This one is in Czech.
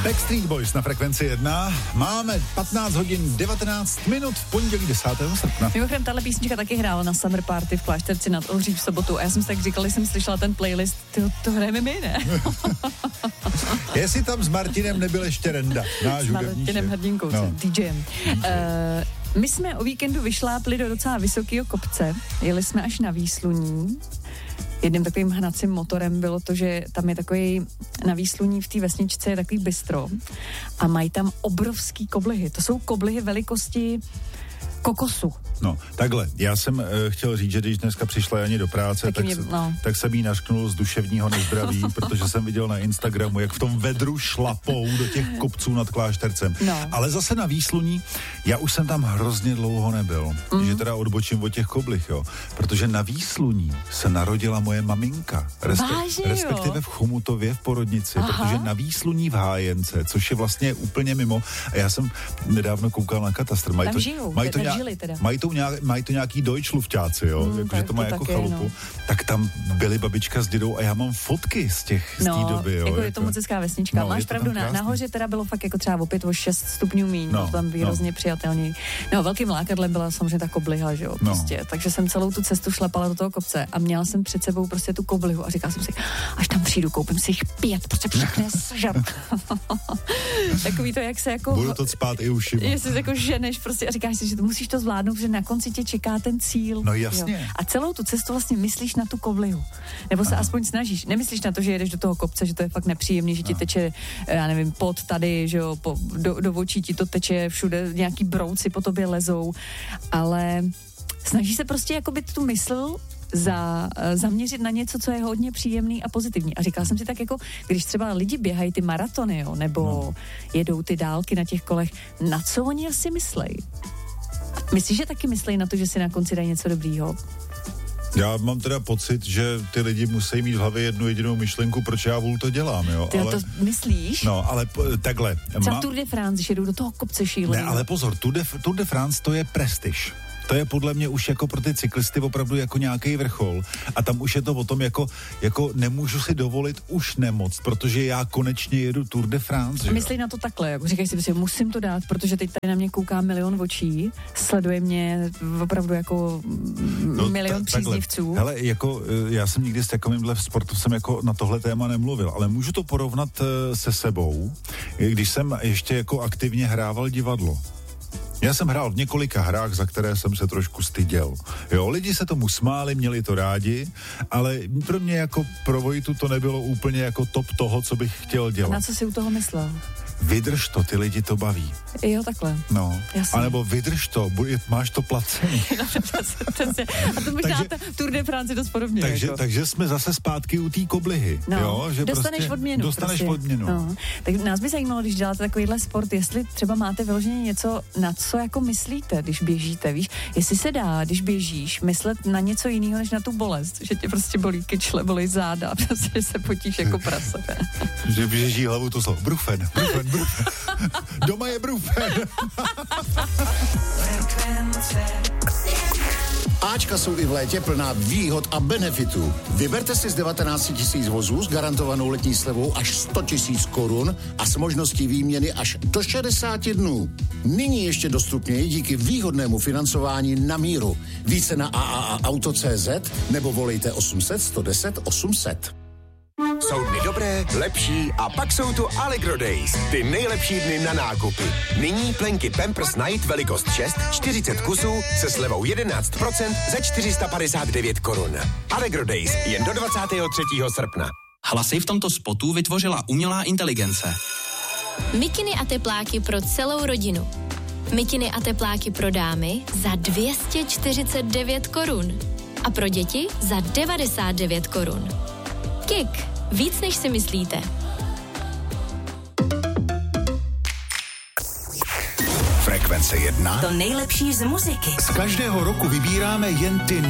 Backstreet Boys na Frekvenci 1. Máme 15 hodin 19 minut v pondělí 10. srpna. Mimochodem, tahle písnička taky hrála na Summer Party v Klášterci nad Ohří v sobotu a já jsem si tak říkala, jsem slyšela ten playlist, to hrajeme my, ne? Jestli tam s Martinem nebyl ještě Renda. S Martinem Hrdinkou, DJem. My jsme o víkendu vyšlápli do docela vysokého kopce, jeli jsme až na Výsluní. Jedním takovým hnacím motorem bylo to, že tam je takový na Výsluní v té vesničce je takový bistro a mají tam obrovský koblihy. To jsou koblihy velikosti kokosu. No, takhle, já jsem chtěl říct, že když dneska přišla Jani do práce, tak jsem jí nařknul z duševního nezdraví, protože jsem viděl na Instagramu, jak v tom vedru šlapou do těch kopců nad Kláštercem. No. Ale zase na Výsluní, já už jsem tam hrozně dlouho nebyl, že teda odbočím od těch koblih, jo, protože na Výsluní se narodila moje maminka, respektive v Chomutově v porodnici, protože na Výsluní v Hájence, což je vlastně úplně mimo, a já jsem nedávno koukal na katastr, mají to nějaký Deutschlufťáci, jo, jakože to má jako chalupu, no. Tak tam byly babička s dědou a já mám fotky z té doby, jo. Jako je to moc hezká vesnička. No, máš pravdu, nahoře teda bylo fakt jako třeba opět o 6 stupňů míň, tam výrazně přijatelný. No, velkým lákadlem byla samozřejmě ta kobliha, že jo, prostě. Takže jsem celou tu cestu šlapala do toho kopce a měla jsem před sebou prostě tu koblihu a říkala jsem si, až tam přijdu, koupím si jich 5, prostě všechny sežer. Takový to, jak se jako... Budu to spát i uši. Jestli jako ženeš prostě a říkáš si, že to musíš to zvládnout, že na konci tě čeká ten cíl. No jasně. Jo. A celou tu cestu vlastně myslíš na tu koblihu. Nebo se aspoň snažíš. Nemyslíš na to, že jedeš do toho kopce, že to je fakt nepříjemný, že ti teče, já nevím, pot tady, že jo, do očí ti to teče, všude nějaký brouci po tobě lezou, ale snažíš se prostě jakoby tu mysl zaměřit na něco, co je hodně příjemný a pozitivní. A říkala jsem si tak jako, když třeba lidi běhají ty maratony, jo, nebo jedou ty dálky na těch kolech, na co oni asi myslejí? Myslíš, že taky myslí na to, že si na konci dají něco dobrýho? Já mám teda pocit, že ty lidi musí mít v hlavě jednu jedinou myšlenku, proč já vůl to dělám, jo. Ty ale to myslíš? No, ale takhle. Třeba Tour de France, že jdou do toho kopce šílený. Ne, ale pozor, Tour de France to je prestiž. To je podle mě už jako pro ty cyklisty opravdu jako nějaký vrchol. A tam už je to o tom jako nemůžu si dovolit už nemoc, protože já konečně jedu Tour de France. Myslí na to takhle, jako říkají si, musím to dát, protože teď tady na mě kouká milion očí, sleduje mě opravdu jako milion příznivců. Hele, jako já jsem nikdy s takovýmhle sportovcem jako na tohle téma nemluvil, ale můžu to porovnat se sebou, když jsem ještě jako aktivně hrával divadlo. Já jsem hrál v několika hrách, za které jsem se trošku styděl. Jo, lidi se tomu smáli, měli to rádi, ale pro mě jako pro Vojtu to nebylo úplně jako top toho, co bych chtěl dělat. A na co si u toho myslel? Vydrž to, ty lidi to baví. Jo, takhle. No. Jasně. A nebo vydrž to, máš to placený. Přesně. A to možná Tour de France dost podobně. Takže jsme zase zpátky u té koblihy. No, jo, že dostaneš prostě odměnu. Dostaneš odměnu. No. Tak nás by zajímalo, když děláte takovýhle sport, jestli třeba máte vyloženě něco, na co jako myslíte, když běžíte, víš? Jestli se dá, když běžíš, myslet na něco jiného, než na tu bolest. Že tě prostě bolí kyčle, bolí záda, prostě se potíš jako prase. Že běží hlavu to slovo. Brufen. Doma je brufen. Ačka jsou i v létě plná výhod a benefitů. Vyberte si z 19 000 vozů s garantovanou letní slevou až 100 000 korun a s možností výměny až do 60 dnů. Nyní ještě dostupněji díky výhodnému financování na míru. Více na AAAauto.cz nebo volejte 800 110 800. Jsou dny dobré, lepší a pak jsou tu Allegro Days. Ty nejlepší dny na nákupy. Nyní plenky Pampers Night velikost 6, 40 kusů se slevou 11% za 459 korun. Allegro Days jen do 23. srpna. Hlasy v tomto spotu vytvořila umělá inteligence. Mikiny a tepláky pro celou rodinu. Mikiny a tepláky pro dámy za 249 korun. A pro děti za 99 korun. Kik. Víc, než si myslíte. Frekvence 1. To nejlepší z muziky. Z každého roku vybíráme jen ty